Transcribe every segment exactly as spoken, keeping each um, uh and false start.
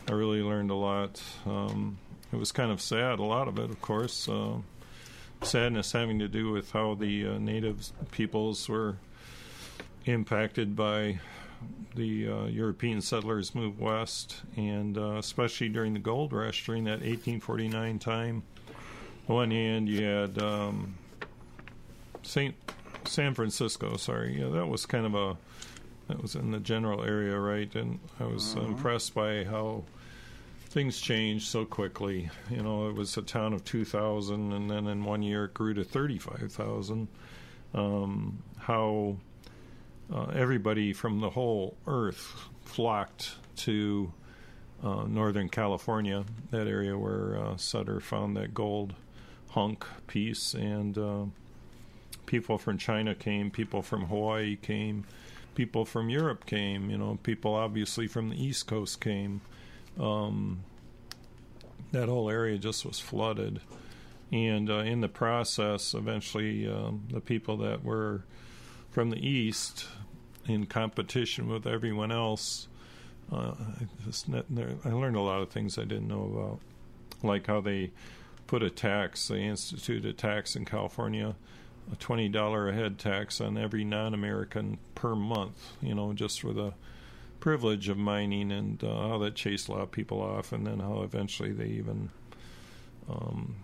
I really learned a lot. Um, it was kind of sad, a lot of it, of course. Uh, sadness having to do with how the uh, native peoples were impacted by the uh, European settlers move west, and uh, especially during the gold rush, during that eighteen forty-nine time. On one hand, you had um, Saint San Francisco, sorry, yeah, that was kind of a, that was in the general area, right? And I was uh-huh. impressed by how things changed so quickly. You know, it was a town of two thousand, and then in one year it grew to thirty-five thousand. Um, how uh, everybody from the whole earth flocked to uh, Northern California, that area where uh, Sutter found that gold hunk piece, and uh, people from China came, people from Hawaii came, people from Europe came, you know, people obviously from the East Coast came. Um, that whole area just was flooded. And uh, in the process, eventually, um, the people that were from the East, in competition with everyone else, uh, I, just, I learned a lot of things I didn't know about, like how they put a tax, they instituted a tax in California, a twenty dollars a head tax on every non-American per month, you know, just for the privilege of mining, and uh, how that chased a lot of people off, and then how eventually they even um,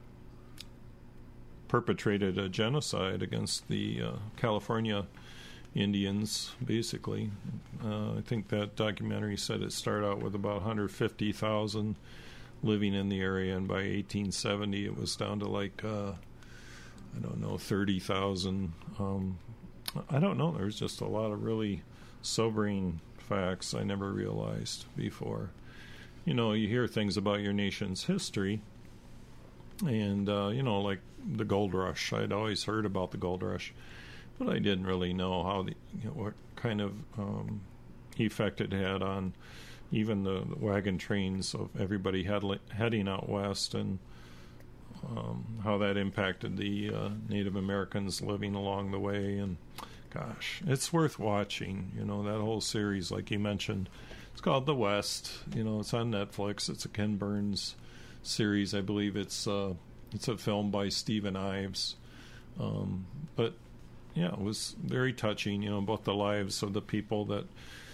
perpetrated a genocide against the uh, California Indians, basically. Uh, I think that documentary said it started out with about one hundred fifty thousand living in the area, and by eighteen seventy it was down to like, uh, I don't know, thirty thousand. Um, I don't know. There's just a lot of really sobering facts I never realized before. You know, you hear things about your nation's history, and, uh, you know, like the gold rush. I'd always heard about the gold rush, but I didn't really know how the, you know, what kind of um, effect it had on even the, the wagon trains of everybody head, heading out west, and um, how that impacted the uh, Native Americans living along the way. And gosh, it's worth watching. You know, that whole series, like you mentioned, it's called The West. You know, it's on Netflix. It's a Ken Burns series. I believe it's uh, it's a film by Stephen Ives. Um, but yeah, it was very touching. You know, about the lives of the people that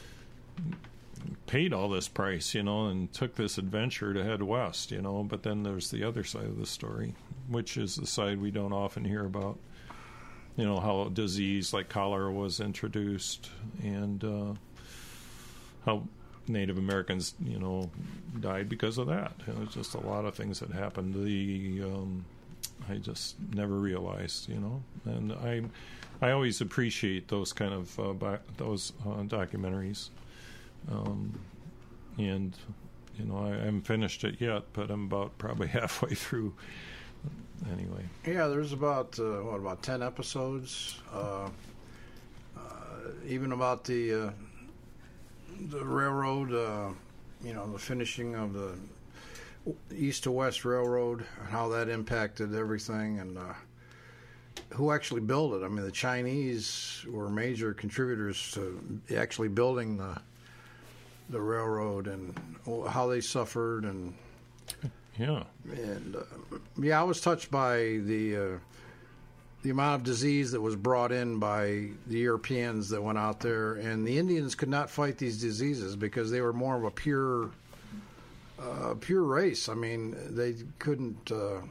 paid all this price, you know, and took this adventure to head west, you know. But then there's the other side of the story, which is the side we don't often hear about. You know, how a disease like cholera was introduced, and uh, how Native Americans, you know, died because of that. It was just a lot of things that happened. The um, I just never realized, you know, and I I always appreciate those kind of uh, bi- those uh, documentaries. Um, and you know, I, I haven't finished it yet, but I'm about probably halfway through. Anyway, yeah, there's about uh, what about ten episodes, uh, uh, even about the uh, the railroad, uh, you know, the finishing of the east to west railroad, how that impacted everything, and uh, who actually built it. I mean, the Chinese were major contributors to actually building the the railroad, and how they suffered, and yeah, and uh, yeah, I was touched by the uh, the amount of disease that was brought in by the Europeans that went out there, and the Indians could not fight these diseases because they were more of a pure uh, pure race. I mean, they couldn't. Uh,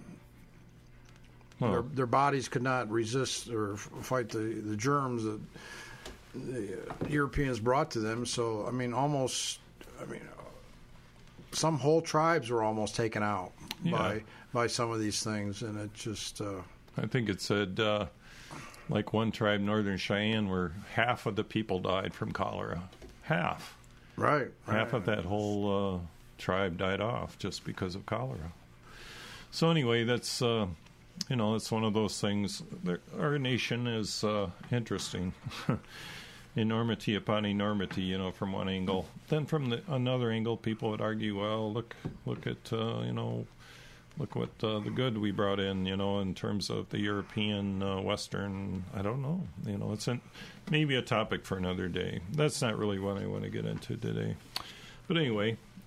huh. their, their bodies could not resist or fight the, the germs that the Europeans brought to them. So, I mean, almost, I mean, some whole tribes were almost taken out yeah. by by some of these things, and it just. Uh, I think it said, uh, like one tribe, Northern Cheyenne, where half of the people died from cholera. Half. Right. Half right. of that whole uh, tribe died off just because of cholera. So anyway, that's uh, you know, it's one of those things. Our nation is uh, interesting. Enormity upon enormity, you know, from one angle. Then from the, another angle, people would argue, well, look, look at, uh, you know, look what uh, the good we brought in, you know, in terms of the European, uh, Western, I don't know. You know, it's an, maybe a topic for another day. That's not really what I want to get into today. But anyway,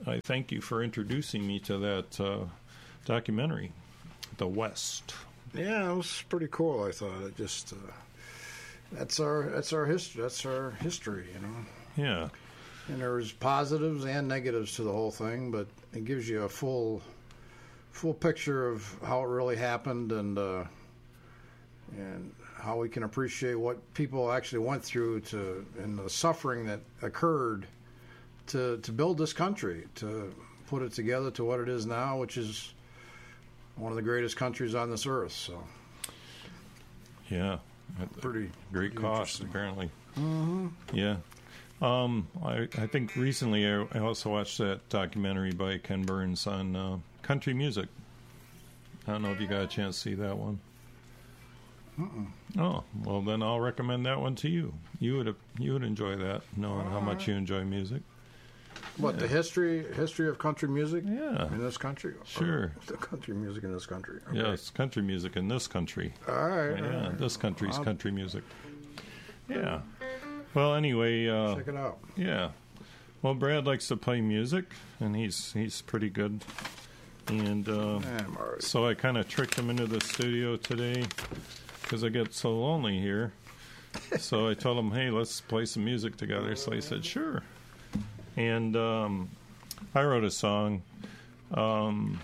I thank you for introducing me to that uh, documentary, The West. Yeah, it was pretty cool. I thought it just uh, that's our that's our history. That's our history, you know. Yeah. And there's positives and negatives to the whole thing, but it gives you a full full picture of how it really happened and uh, and how we can appreciate what people actually went through to and the suffering that occurred to to build this country, to put it together to what it is now, which is one of the greatest countries on this earth. So, yeah, pretty great pretty cost apparently. Mm-hmm. Yeah. Um, I, I think recently I, I also watched that documentary by Ken Burns on uh, country music. I don't know if you got a chance to see that one. Uh-uh. Oh, well then I'll recommend that one to you. You would you would enjoy that, knowing how much you enjoy music. What, Yeah. the history history of country music Yeah. in this country? Sure. Or the country music in this country. Okay. Yes, country music in this country. All right. all Yeah, right. this country's I'll country music. Yeah. Well, anyway, uh, check it out. yeah. Well, Brad likes to play music, and he's he's pretty good. And uh, Yeah, I'm all right. so I kind of tricked him into the studio today because I get so lonely here. So I told him, hey, let's play some music together. So he said, sure. And um, I wrote a song. Um,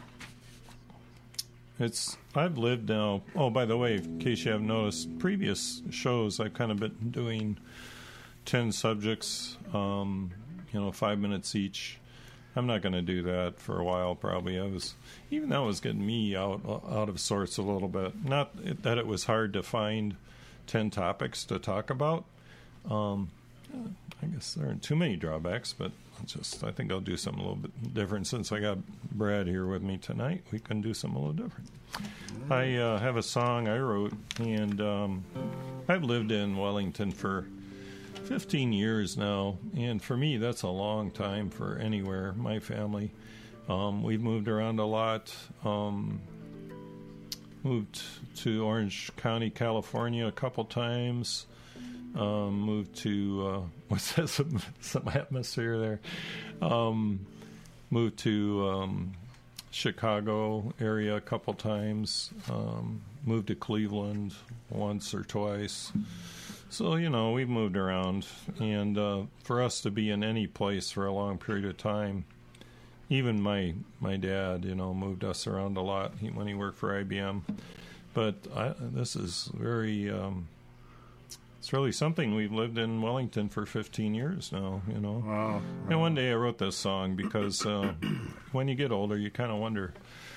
it's I've lived now. Oh, by the way, in case you haven't noticed, previous shows I've kind of been doing ten subjects, um, you know, five minutes each. I'm not going to do that for a while. Probably I was even that was getting me out out of sorts a little bit. Not that it was hard to find ten topics to talk about. Um, I guess there aren't too many drawbacks, but I'll just I think I'll do something a little bit different since I got Brad here with me tonight. We can do something a little different. I uh, have a song I wrote, and um, I've lived in Wellington for fifteen years now, and for me that's a long time for anywhere. My family, um, we've moved around a lot. Um, moved to Orange County, California a couple times. Um, moved to uh, what's that? Some, some atmosphere there. Um, moved to um, Chicago area a couple times. Um, moved to Cleveland once or twice. So you know we've moved around, and uh, for us to be in any place for a long period of time, even my my dad, you know, moved us around a lot he, when he worked for I B M. But I, this is very. Um, It's really something. We've lived in Wellington for fifteen years now, you know. Wow. And one day I wrote this song because uh, when you get older, you kind of wonder,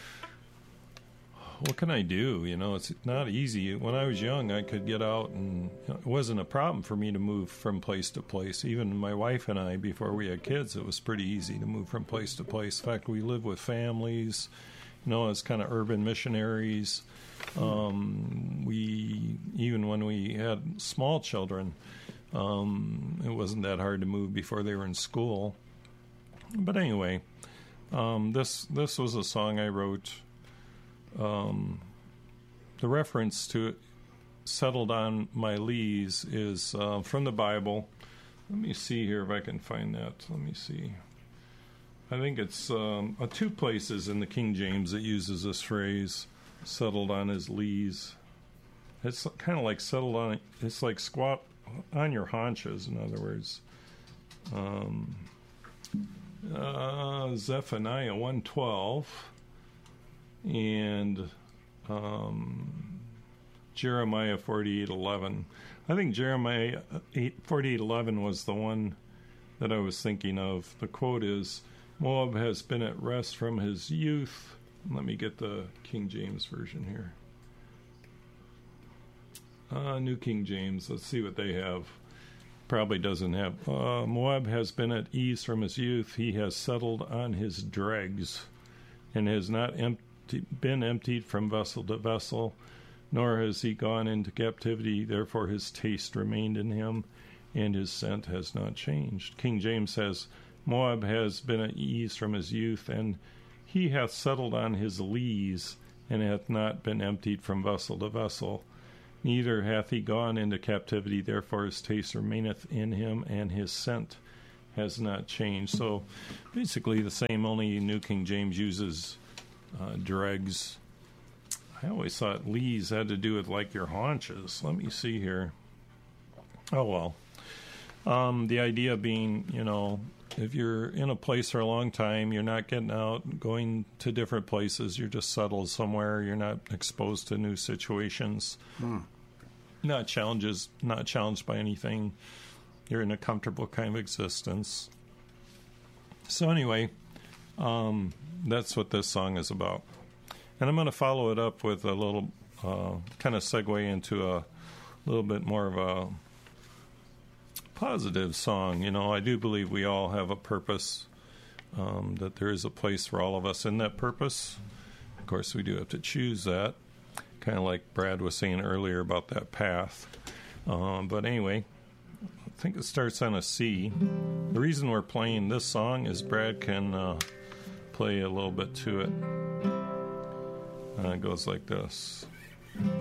what can I do? You know, it's not easy. When I was young, I could get out, and it wasn't a problem for me to move from place to place. Even my wife and I, before we had kids, it was pretty easy to move from place to place. In fact, we lived with families, you know, as kind of urban missionaries. Um, we even when we had small children, um, it wasn't that hard to move before they were in school. But anyway, um, this this was a song I wrote. Um, the reference to it, "Settled on My Lees," is uh, from the Bible. Let me see here if I can find that. Let me see. I think it's um, uh, two places in the King James that uses this phrase. Settled on his lees. It's kind of like settled on, it's like squat on your haunches, in other words. Um, uh, Zephaniah one twelve and um, Jeremiah forty-eight eleven. I think Jeremiah forty-eight eleven was the one that I was thinking of. The quote is, "Moab has been at rest from his youth." Let me get the King James version here. Uh, New King James. Let's see what they have. Probably doesn't have. Uh, Moab has been at ease from his youth. He has settled on his dregs and has not empty, been emptied from vessel to vessel, nor has he gone into captivity. Therefore his taste remained in him, and his scent has not changed. King James says, Moab has been at ease from his youth, and he hath settled on his lees, and hath not been emptied from vessel to vessel. Neither hath he gone into captivity, therefore his taste remaineth in him, and his scent has not changed. So basically the same, only New King James uses uh, dregs. I always thought lees had to do with like your haunches. Let me see here. Oh, well. Um, the idea being, you know, if you're in a place for a long time, you're not getting out, going to different places, you're just settled somewhere, you're not exposed to new situations, hmm. not challenges, not challenged by anything. You're in a comfortable kind of existence. So anyway, um, that's what this song is about. And I'm going to follow it up with a little uh, kind of segue into a little bit more of a positive song. You know, I do believe we all have a purpose, um, that there is a place for all of us in that purpose. Of course, we do have to choose that, kind of like Brad was saying earlier about that path. Um, but anyway, I think it starts on a C. The reason we're playing this song is Brad can uh, play a little bit to it. Uh, it goes like this.